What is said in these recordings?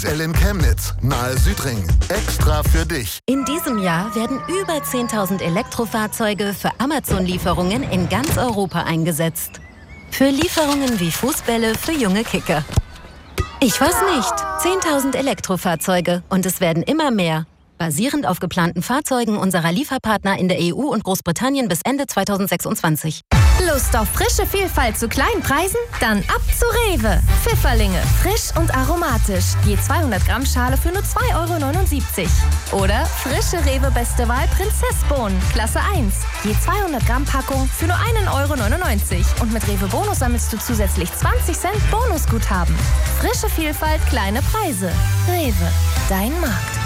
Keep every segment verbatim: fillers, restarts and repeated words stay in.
X L in Chemnitz, nahe Südring. Extra für dich. In diesem Jahr werden über zehntausend Elektrofahrzeuge für Amazon-Lieferungen in ganz Europa eingesetzt. Für Lieferungen wie Fußbälle für junge Kicker. Ich weiß nicht. zehntausend Elektrofahrzeuge und es werden immer mehr. Basierend auf geplanten Fahrzeugen unserer Lieferpartner in der E U und Großbritannien bis Ende zweitausendsechsundzwanzig. Lust auf frische Vielfalt zu kleinen Preisen? Dann ab zu Rewe. Pfifferlinge, frisch und aromatisch. Je zweihundert Gramm Schale für nur zwei Euro neunundsiebzig. Oder frische Rewe Beste Wahl Prinzessbohnen, Klasse eins. Je zweihundert Gramm Packung für nur einen Euro neunundneunzig. Und mit Rewe Bonus sammelst du zusätzlich zwanzig Cent Bonusguthaben. Frische Vielfalt, kleine Preise. Rewe, dein Markt.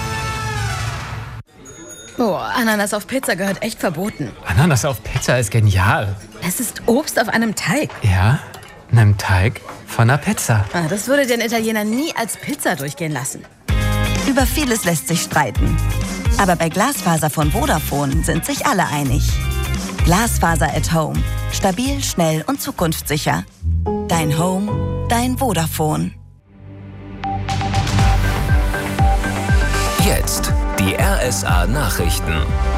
Boah, Ananas auf Pizza gehört echt verboten. Ananas auf Pizza ist genial. Es ist Obst auf einem Teig. Ja, einem Teig von einer Pizza. Ah, das würde den Italiener nie als Pizza durchgehen lassen. Über vieles lässt sich streiten. Aber bei Glasfaser von Vodafone sind sich alle einig. Glasfaser at Home. Stabil, schnell und zukunftssicher. Dein Home, dein Vodafone. Jetzt die R S A-Nachrichten.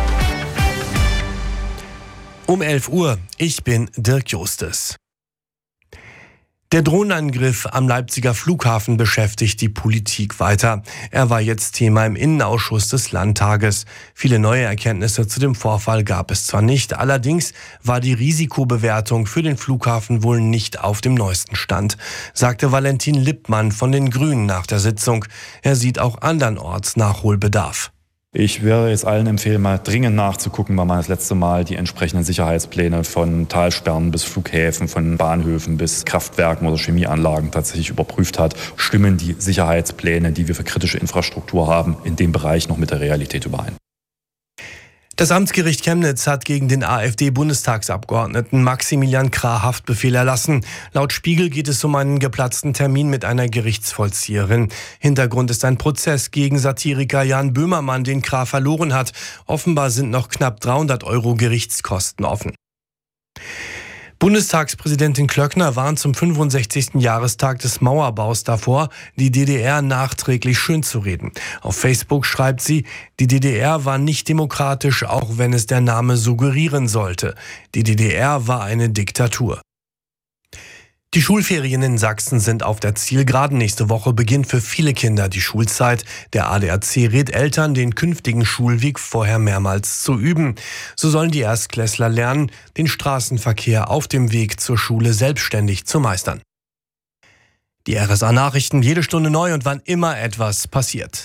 Um elf Uhr, ich bin Dirk Justes. Der Drohnenangriff am Leipziger Flughafen beschäftigt die Politik weiter. Er war jetzt Thema im Innenausschuss des Landtages. Viele neue Erkenntnisse zu dem Vorfall gab es zwar nicht, allerdings war die Risikobewertung für den Flughafen wohl nicht auf dem neuesten Stand, sagte Valentin Lippmann von den Grünen nach der Sitzung. Er sieht auch andernorts Nachholbedarf. Ich würde jetzt allen empfehlen, mal dringend nachzugucken, weil man das letzte Mal die entsprechenden Sicherheitspläne von Talsperren bis Flughäfen, von Bahnhöfen bis Kraftwerken oder Chemieanlagen tatsächlich überprüft hat. Stimmen die Sicherheitspläne, die wir für kritische Infrastruktur haben, in dem Bereich noch mit der Realität überein? Das Amtsgericht Chemnitz hat gegen den AfD-Bundestagsabgeordneten Maximilian Krah Haftbefehl erlassen. Laut Spiegel geht es um einen geplatzten Termin mit einer Gerichtsvollzieherin. Hintergrund ist ein Prozess gegen Satiriker Jan Böhmermann, den Krah verloren hat. Offenbar sind noch knapp dreihundert Euro Gerichtskosten offen. Bundestagspräsidentin Klöckner warnt zum fünfundsechzigsten Jahrestag des Mauerbaus davor, die D D R nachträglich schönzureden. Auf Facebook schreibt sie, die D D R war nicht demokratisch, auch wenn es der Name suggerieren sollte. Die D D R war eine Diktatur. Die Schulferien in Sachsen sind auf der Zielgeraden. Nächste Woche beginnt für viele Kinder die Schulzeit. Der A D A C rät Eltern, den künftigen Schulweg vorher mehrmals zu üben. So sollen die Erstklässler lernen, den Straßenverkehr auf dem Weg zur Schule selbstständig zu meistern. Die R S A-Nachrichten jede Stunde neu und wann immer etwas passiert.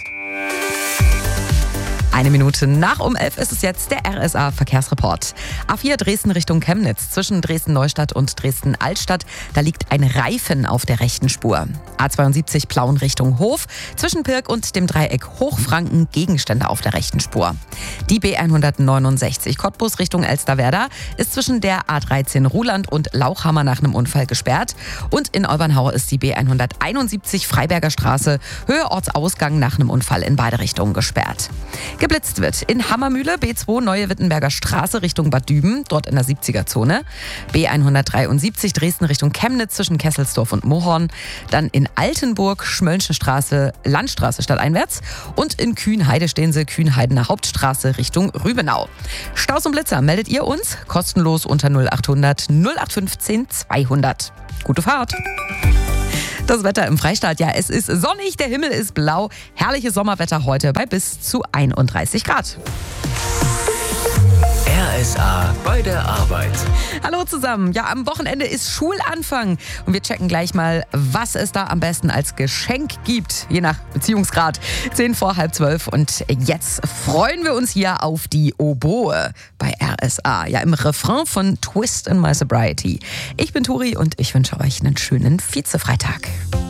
Eine Minute nach um elf ist es jetzt der R S A-Verkehrsreport. A vier Dresden Richtung Chemnitz, zwischen Dresden-Neustadt und Dresden-Altstadt. Da liegt ein Reifen auf der rechten Spur. A zweiundsiebzig Plauen Richtung Hof, zwischen Pirk und dem Dreieck Hochfranken Gegenstände auf der rechten Spur. Die B hundertneunundsechzig Cottbus Richtung Elsterwerda ist zwischen der A dreizehn Ruhland und Lauchhammer nach einem Unfall gesperrt. Und in Olbernhau ist die B hunderteinundsiebzig Freiberger Straße, Höhe Ortsausgang nach einem Unfall in beide Richtungen gesperrt. Geblitzt wird in Hammermühle, B zwei Neue Wittenberger Straße Richtung Bad Düben, dort in der siebziger-Zone. B hundertdreiundsiebzig Dresden Richtung Chemnitz zwischen Kesselsdorf und Mohorn. Dann in Altenburg, Schmöllnsche Straße, Landstraße stadteinwärts. Und in Kühnheide stehen sie, Kühnheidener Hauptstraße Richtung Rübenau. Staus und Blitzer meldet ihr uns kostenlos unter null achthundert null acht fünfzehn zweihundert. Gute Fahrt! Das Wetter im Freistaat, ja, es ist sonnig, der Himmel ist blau. Herrliches Sommerwetter heute bei bis zu einunddreißig Grad. R S A bei der Arbeit. Hallo zusammen. Ja, am Wochenende ist Schulanfang. Und wir checken gleich mal, was es da am besten als Geschenk gibt. Je nach Beziehungsgrad. Zehn vor halb zwölf. Und jetzt freuen wir uns hier auf die Oboe bei R S A. Ja, im Refrain von Twist in My Sobriety. Ich bin Turi und ich wünsche euch einen schönen Vize-Freitag.